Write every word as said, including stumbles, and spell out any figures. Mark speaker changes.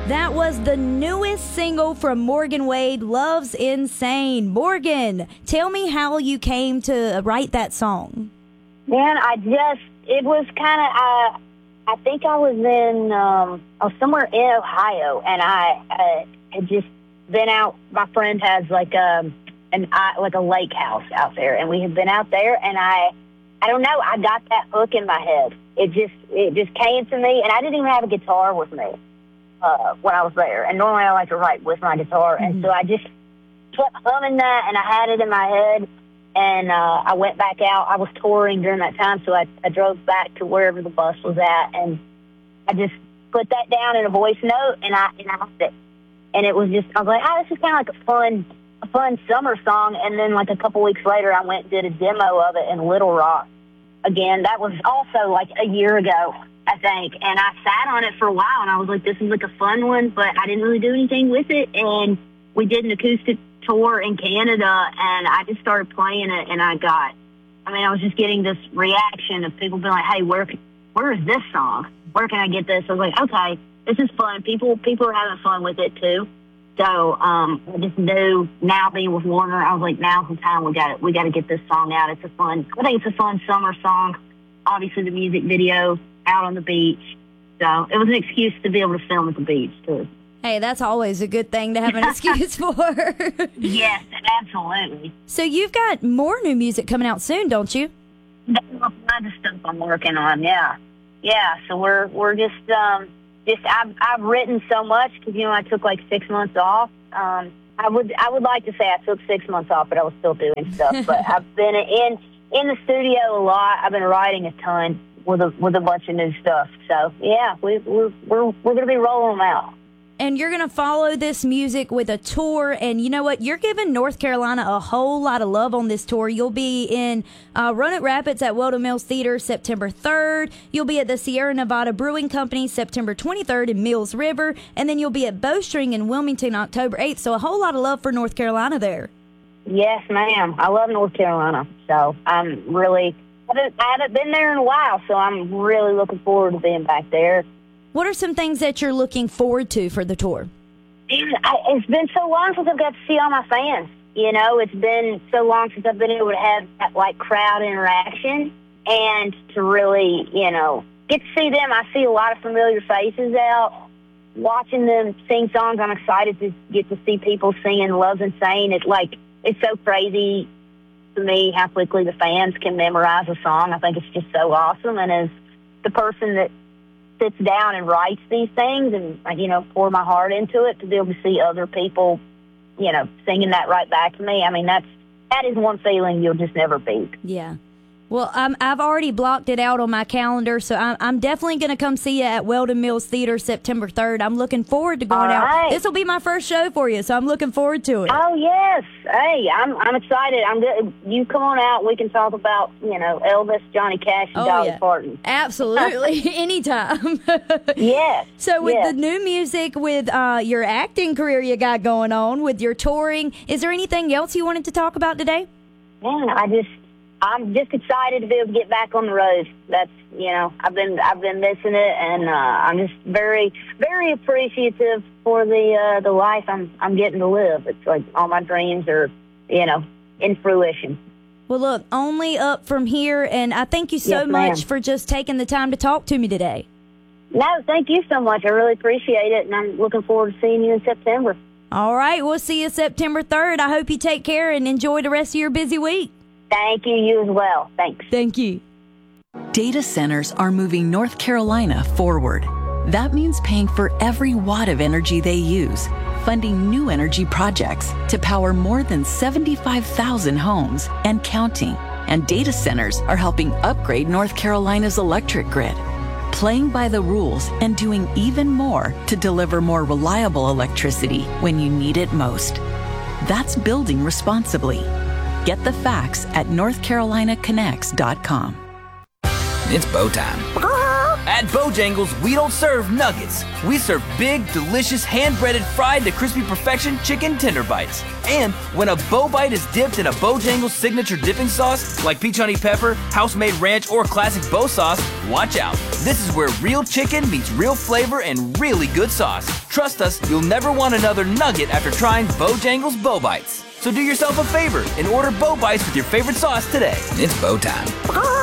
Speaker 1: That was the newest single from Morgan Wade, Love's Insane. Morgan, tell me how you came to write that song.
Speaker 2: Man, I just, it was kind of, I, I think I was in, um, I was somewhere in Ohio, and I uh, had just been out. My friend has like a, an, like a lake house out there, and we had been out there, and I, I don't know, I got that hook in my head. It just, it just came to me, and I didn't even have a guitar with me. Uh, when I was there, and normally I like to write with my guitar, and mm-hmm. so I just kept humming that, and I had it in my head, and uh, I went back out. I was touring during that time, so I, I drove back to wherever the bus was at, and I just put that down in a voice note, and I and I left it, and it was just, I was like, oh, this is kind of like a fun, a fun summer song, and then like a couple weeks later, I went and did a demo of it in Little Rock. Again, that was also like a year ago, I think, and I sat on it for a while, and I was like, this is like a fun one, but I didn't really do anything with it, and we did an acoustic tour in Canada, and I just started playing it, and I got, I mean, I was just getting this reaction of people being like, hey, where where is this song? Where can I get this? I was like, okay, this is fun. People people are having fun with it, too. So um, I just knew, now being with Warner, I was like, now's the time, we got we got to get this song out. It's a fun, I think it's a fun summer song. Obviously, the music video, out on the beach. So it was an excuse to be able to film at the beach, too.
Speaker 1: Hey, that's always a good thing to have an excuse for.
Speaker 2: Yes, absolutely.
Speaker 1: So you've got more new music coming out soon, don't you?
Speaker 2: That's a lot of stuff I'm working on, yeah. Yeah, so we're we're just, um, just I've, I've written so much because, you know, I took like six months off. Um, I would I would like to say I took six months off, but I was still doing stuff. But I've been in, in the studio a lot. I've been writing a ton. With a with a bunch of new stuff, so yeah, we we're we're we're gonna be rolling them out.
Speaker 1: And you're gonna follow this music with a tour, and you know what? You're giving North Carolina a whole lot of love on this tour. You'll be in uh, Roanoke Rapids at Weldon Mills Theater September third. You'll be at the Sierra Nevada Brewing Company September twenty-third in Mills River, and then you'll be at Bowstring in Wilmington October eighth. So a whole lot of love for North Carolina there.
Speaker 2: Yes, ma'am. I love North Carolina, so I'm really. I haven't, I haven't been there in a while, so I'm really looking forward to being back there.
Speaker 1: What are some things that you're looking forward to for the tour?
Speaker 2: I, it's been so long since I've got to see all my fans. You know, it's been so long since I've been able to have that, like, crowd interaction and to really, you know, get to see them. I see a lot of familiar faces out. Watching them sing songs, I'm excited to get to see people singing Love's Insane. It's like, it's so crazy to me how quickly the fans can memorize a song. I think it's just so awesome. And as the person that sits down and writes these things and, you know, pour my heart into it, to be able to see other people, you know, singing that right back to me, I mean, that's that is one feeling you'll just never beat.
Speaker 1: Yeah. Well, I'm, I've already blocked it out on my calendar, so I'm, I'm definitely going to come see you at Weldon Mills Theater September third. I'm looking forward to going
Speaker 2: All right.
Speaker 1: out. This will be my first show for you, so I'm looking forward to it.
Speaker 2: Oh, yes. Hey, I'm I'm excited. I'm good. You come on out. We can talk about, you know, Elvis, Johnny Cash, and
Speaker 1: oh,
Speaker 2: Dolly
Speaker 1: yeah.
Speaker 2: Parton.
Speaker 1: Absolutely. Anytime.
Speaker 2: Yes.
Speaker 1: So with
Speaker 2: yes.
Speaker 1: the new music, with uh, your acting career you got going on, with your touring, is there anything else you wanted to talk about today?
Speaker 2: Man, I just... I'm just excited to be able to get back on the road. That's, you know, I've been I've been missing it, and uh, I'm just very very appreciative for the uh, the life I'm I'm getting to live. It's like all my dreams are, you know, in fruition.
Speaker 1: Well, look, only up from here, and I thank you so
Speaker 2: yes,
Speaker 1: much
Speaker 2: ma'am.
Speaker 1: for just taking the time to talk to me today.
Speaker 2: No, thank you so much. I really appreciate it, and I'm looking forward to seeing you in September.
Speaker 1: All right, we'll see you September third. I hope you take care and enjoy the rest of your busy week.
Speaker 2: Thank you. You as well. Thanks.
Speaker 1: Thank you.
Speaker 3: Data centers are moving North Carolina forward. That means paying for every watt of energy they use, funding new energy projects to power more than seventy-five thousand homes and counting. And data centers are helping upgrade North Carolina's electric grid, playing by the rules and doing even more to deliver more reliable electricity when you need it most. That's building responsibly. Get the facts at north carolina connects dot com.
Speaker 4: It's bow time. At Bojangles, we don't serve nuggets. We serve big, delicious, hand-breaded, fried to crispy perfection chicken tender bites. And when a Bo Bite is dipped in a Bojangles signature dipping sauce, like peach honey pepper, house-made ranch, or classic Bo sauce, watch out. This is where real chicken meets real flavor and really good sauce. Trust us, you'll never want another nugget after trying Bojangles Bo Bites. So do yourself a favor and order Bo Bites with your favorite sauce today. It's Bo time.